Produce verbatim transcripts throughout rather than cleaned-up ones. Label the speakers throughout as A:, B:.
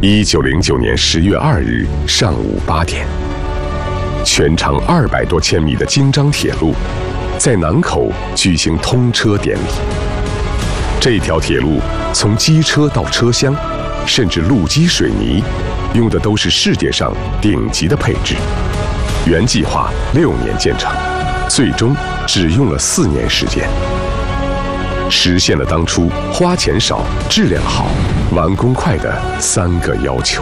A: 一九零九年十月二日上午八点，全长二百多千米的京张铁路在南口举行通车典礼。这条铁路从机车到车厢，甚至路基水泥，用的都是世界上顶级的配置。原计划六年建成，最终只用了四年时间，实现了当初花钱少、质量好、完工快的三个要求。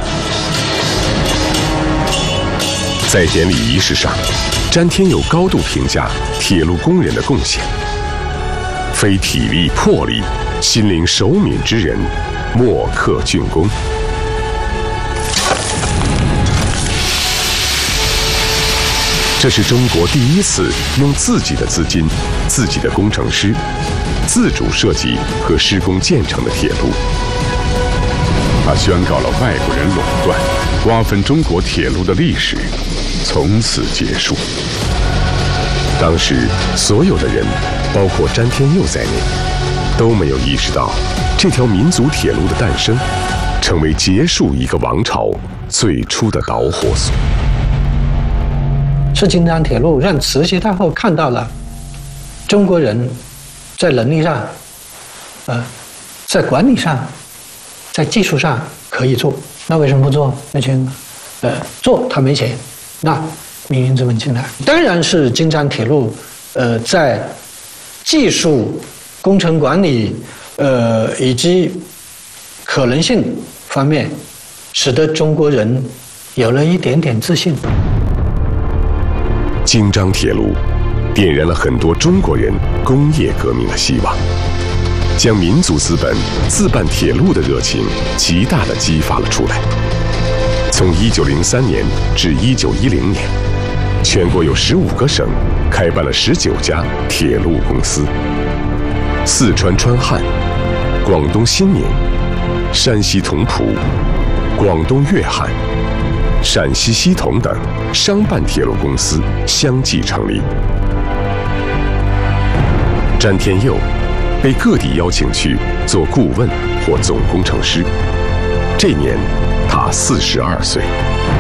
A: 在典礼仪式上，詹天佑高度评价铁路工人的贡献。非体力魄力、心灵守敏之人，莫克竣工。这是中国第一次用自己的资金、自己的工程师自主设计和施工建成的铁路。
B: 他宣告了外国人垄断、瓜分中国铁路的历史从此结束。当时所有的人，包括詹天佑在内，都没有意识到这条民族铁路的诞生，成为结束一个王朝最初的导火索。
C: 是京张铁路让慈禧太后看到了中国人在能力上、呃，在管理上、在技术上可以做，那为什么不做？那钱，呃，做他没钱，那命运资本进来，当然是京张铁路，呃，在技术、工程管理，呃，以及可能性方面，使得中国人有了一点点自信。
A: 京张铁路点燃了很多中国人工业革命的希望，将民族资本自办铁路的热情极大地激发了出来。从一九零三年至一九一零年，全国有十五个省开办了十九家铁路公司，四川川汉、广东新宁、山西同蒲、广东粤汉、陕西西同等商办铁路公司相继成立。詹天佑被各地邀请去做顾问或总工程师，这年他四十二岁。